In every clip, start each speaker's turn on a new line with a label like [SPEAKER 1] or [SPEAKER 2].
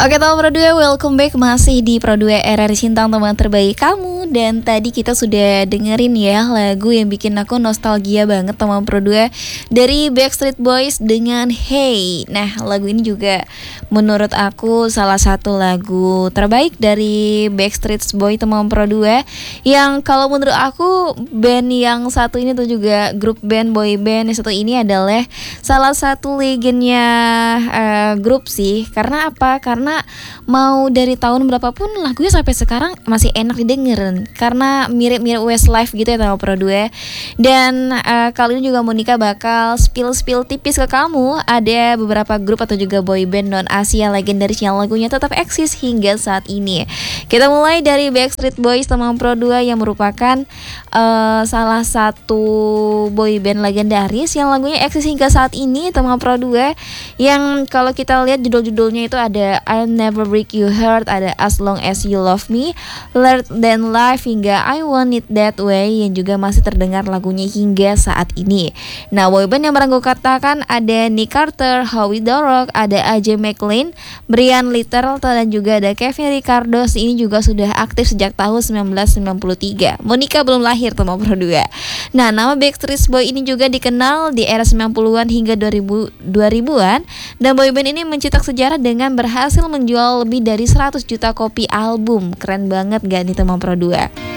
[SPEAKER 1] Oke teman Pro 2, welcome back masih di Pro 2 RRI Sintang, teman terbaik kamu. Dan tadi kita sudah dengerin ya lagu yang bikin aku nostalgia banget teman Pro 2 dari Backstreet Boys dengan Hey. Nah lagu ini juga menurut aku salah satu lagu terbaik dari Backstreet Boys teman Pro 2. Yang kalau menurut aku band yang satu ini tuh juga grup band boy band yang satu ini adalah salah satu legendnya grup sih. Karena apa? Karena mau dari tahun berapapun lagunya sampai sekarang masih enak didengerin karena mirip-mirip Westlife gitu ya teman Pro 2. Dan kali ini juga Monica bakal spill tipis ke kamu. Ada beberapa grup atau juga boy band non Asia legendaris yang lagunya tetap eksis hingga saat ini. Kita mulai dari Backstreet Boys teman Pro 2 yang merupakan salah satu boy band legendaris yang lagunya eksis hingga saat ini teman Pro 2. Yang kalau kita lihat judul-judulnya itu ada I'll Never Break You Heart, ada As Long As You Love Me, Larger Than Life, hingga I Want It That Way yang juga masih terdengar lagunya hingga saat ini. Nah boyband yang barang gue katakan ada Nick Carter, Howie Dorough, ada AJ McLean, Brian Little, dan juga ada Kevin Ricardo. Ini juga sudah aktif sejak tahun 1993. Monica belum lahir teman Pro 2. Nah nama Backstreet Boy ini juga dikenal di era 90-an hingga 2000-an, dan boyband ini mencetak sejarah dengan berhasil menjual lebih dari 100 juta kopi album. Keren banget gak nih teman Pro 2?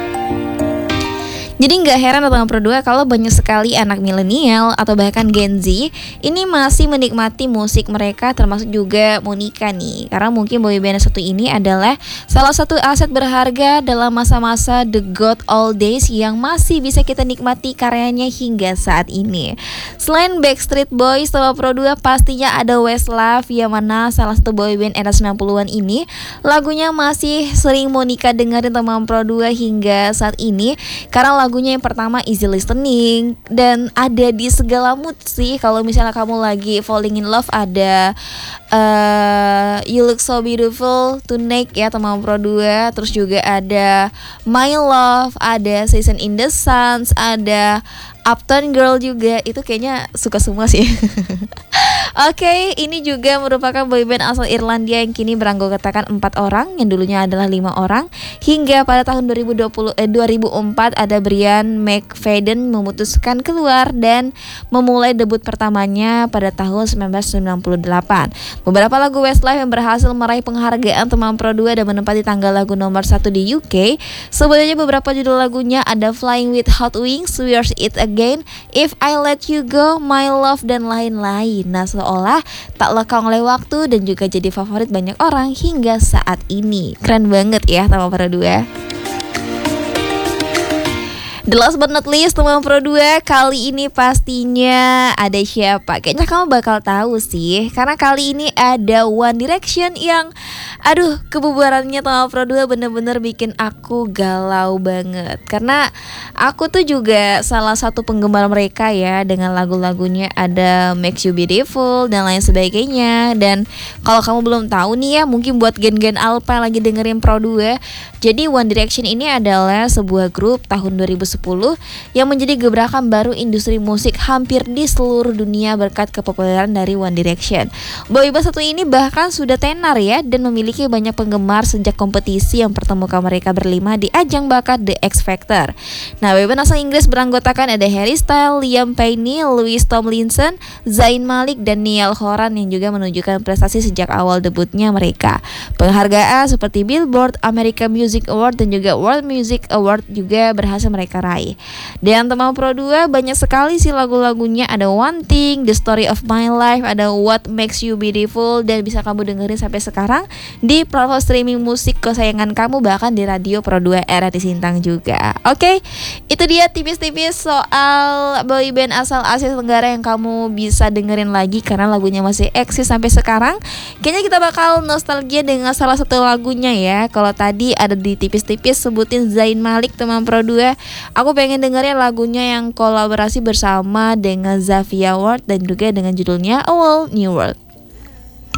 [SPEAKER 1] Jadi gak heran teman Pro 2 kalau banyak sekali anak milenial atau bahkan Gen Z ini masih menikmati musik mereka, termasuk juga Monica nih. Karena mungkin boyband satu ini adalah salah satu aset berharga dalam masa-masa the good old days yang masih bisa kita nikmati karyanya hingga saat ini. Selain Backstreet Boys teman Pro 2, pastinya ada Westlife yang mana salah satu boyband era 90-an ini lagunya masih sering Monica dengerin teman Pro 2 hingga saat ini. Karena lagunya yang pertama easy listening dan ada di segala mood sih. Kalau misalnya kamu lagi falling in love ada You Look So Beautiful Tonight ya teman Pro 2. Terus juga ada My Love, ada Season in the Suns, ada Uptown Girl juga. Itu kayaknya suka semua sih. Oke, ini juga merupakan boyband asal Irlandia yang kini beranggotakan 4 orang, yang dulunya adalah 5 orang. Hingga pada tahun 2004 ada Brian McFadden memutuskan keluar dan memulai debut pertamanya pada tahun 1998. Beberapa lagu Westlife yang berhasil meraih penghargaan teman Pro 2 dan menempati tangga lagu nomor 1 di UK. Sebetulnya beberapa judul lagunya ada Flying with Hot Wings, Where's It Again, If I Let You Go, My Love, dan lain-lain. Nah seolah tak lekang oleh waktu dan juga jadi favorit banyak orang hingga saat ini. Keren banget ya teman Pro 2. The last but not least teman Pro 2, kali ini pastinya ada siapa? Kayaknya kamu bakal tahu sih, karena kali ini ada One Direction yang kebubarannya teman Pro 2 bener-bener bikin aku galau banget. Karena aku tuh juga salah satu penggemar mereka ya, dengan lagu-lagunya ada Makes You Beautiful dan lain sebagainya. Dan kalau kamu belum tahu nih ya, mungkin buat gen-gen alpha yang lagi dengerin Pro 2, jadi One Direction ini adalah sebuah grup tahun 2010 yang menjadi gebrakan baru industri musik hampir di seluruh dunia berkat kepopuleran dari One Direction. Boyband satu ini bahkan sudah tenar ya, dan memiliki banyak penggemar sejak kompetisi yang pertemukan mereka berlima di ajang bakat The X Factor. Nah, boyband asal Inggris beranggotakan ada Harry Styles, Liam Payne, Louis Tomlinson, Zayn Malik, dan Niall Horan yang juga menunjukkan prestasi sejak awal debutnya mereka. Penghargaan seperti Billboard, American Music Award, dan juga World Music Award juga berhasil mereka raih. Dan teman Pro 2 banyak sekali sih lagu-lagunya, ada One Thing, The Story of My Life, ada What Makes You Beautiful, dan bisa kamu dengerin sampai sekarang di platform streaming musik kesayangan kamu, bahkan di radio Pro 2 RRI Sintang juga. Oke, itu dia tipis-tipis soal boyband asal Asia Tenggara yang kamu bisa dengerin lagi karena lagunya masih eksis sampai sekarang. Kayaknya kita bakal nostalgia dengan salah satu lagunya ya. Kalau tadi ada di tipis-tipis sebutin Zayn Malik teman Pro 2, aku pengen dengerin lagunya yang kolaborasi bersama dengan Zavia Ward dan juga dengan judulnya A Whole New World.